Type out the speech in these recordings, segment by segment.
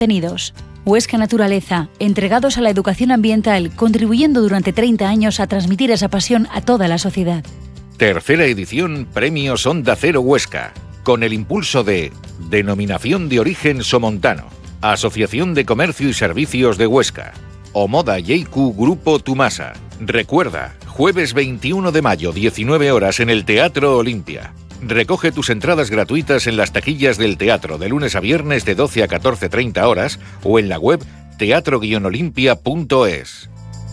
contenidos. Huesca Naturaleza, entregados a la educación ambiental, contribuyendo durante 30 años a transmitir esa pasión a toda la sociedad. Tercera edición Premios Onda Cero Huesca, con el impulso de Denominación de Origen Somontano, Asociación de Comercio y Servicios de Huesca, Omoda Yeiku Grupo Tumasa. Recuerda, jueves 21 de mayo, 19 horas en el Teatro Olimpia. Recoge tus entradas gratuitas en las taquillas del teatro de lunes a viernes de 12 a 14:30 horas o en la web teatro-olimpia.es.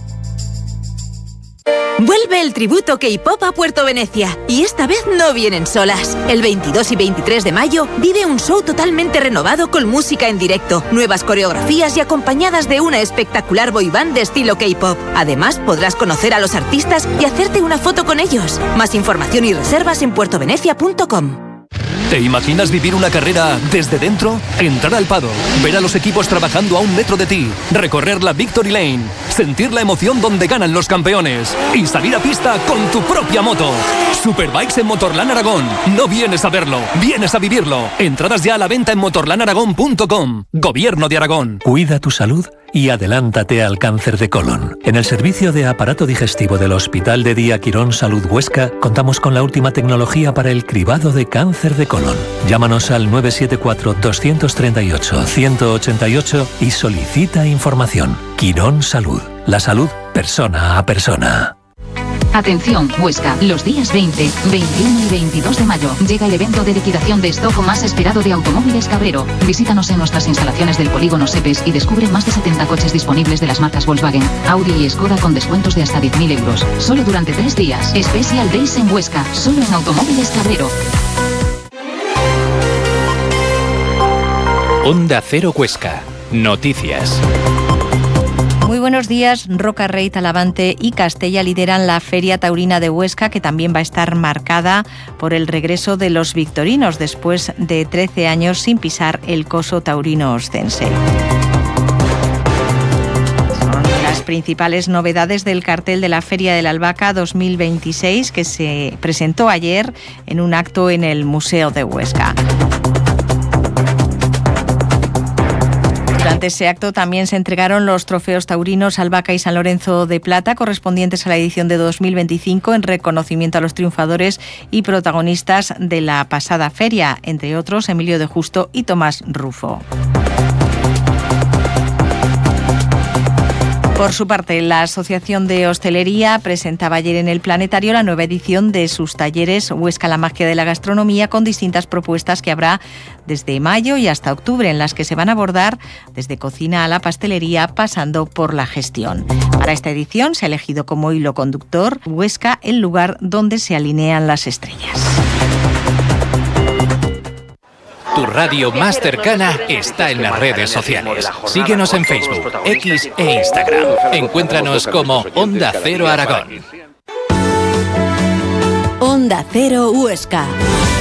Vuelve el tributo K-Pop a Puerto Venecia, y esta vez no vienen solas. El 22 y 23 de mayo vive un show totalmente renovado con música en directo, nuevas coreografías y acompañadas de una espectacular boyband de estilo K-Pop. Además, podrás conocer a los artistas y hacerte una foto con ellos. Más información y reservas en puertovenecia.com. ¿Te imaginas vivir una carrera desde dentro? Entrar al paddock, ver a los equipos trabajando a 1 metro de ti, recorrer la Victory Lane, sentir la emoción donde ganan los campeones y salir a pista con tu propia moto. Superbikes en Motorland Aragón. No vienes a verlo, vienes a vivirlo. Entradas ya a la venta en motorlandaragón.com. Gobierno de Aragón. Cuida tu salud y adelántate al cáncer de colon. En el servicio de aparato digestivo del Hospital de Día Quirón Salud Huesca contamos con la última tecnología para el cribado de cáncer de colon. Llámanos al 974-238-188 y solicita información. Quirón Salud. La salud persona a persona. Atención, Huesca, los días 20, 21 y 22 de mayo llega el evento de liquidación de stock más esperado de Automóviles Cabrero. Visítanos en nuestras instalaciones del polígono Sepes y descubre más de 70 coches disponibles de las marcas Volkswagen, Audi y Skoda con descuentos de hasta 10.000 euros. Solo durante 3 días. Special Days en Huesca, solo en Automóviles Cabrero. Onda Cero Huesca. Noticias. Muy buenos días. Roca Rey, Talavante y Castella lideran la Feria Taurina de Huesca, que también va a estar marcada por el regreso de los victorinos después de 13 años sin pisar el coso taurino oscense. Son las principales novedades del cartel de la Feria de la Albahaca 2026, que se presentó ayer en un acto en el Museo de Huesca. Durante ese acto también se entregaron los trofeos taurinos Albahaca y San Lorenzo de Plata, correspondientes a la edición de 2025, en reconocimiento a los triunfadores y protagonistas de la pasada feria, entre otros Emilio de Justo y Tomás Rufo. Por su parte, la Asociación de Hostelería presentaba ayer en el Planetario la nueva edición de sus talleres Huesca, la magia de la gastronomía, con distintas propuestas que habrá desde mayo y hasta octubre, en las que se van a abordar desde cocina a la pastelería, pasando por la gestión. Para esta edición se ha elegido como hilo conductor Huesca, el lugar donde se alinean las estrellas. Tu radio más cercana está en las redes sociales. Síguenos en Facebook, X e Instagram. Encuéntranos como Onda Cero Aragón. Onda Cero Huesca.